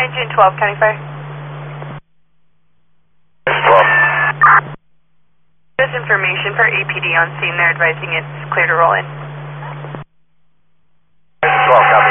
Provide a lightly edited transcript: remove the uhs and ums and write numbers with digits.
Engine 12, County Fire. 12. This information for APD on scene. They're advising it's clear to roll in. 12, copy.